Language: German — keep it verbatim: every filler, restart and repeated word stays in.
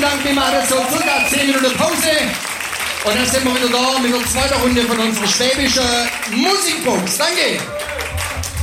Dank, wir machen jetzt so circa zehn Minuten Pause. Und dann sind wir wieder da mit der zweiten Runde von unserer schwäbischen Musikbox. Danke!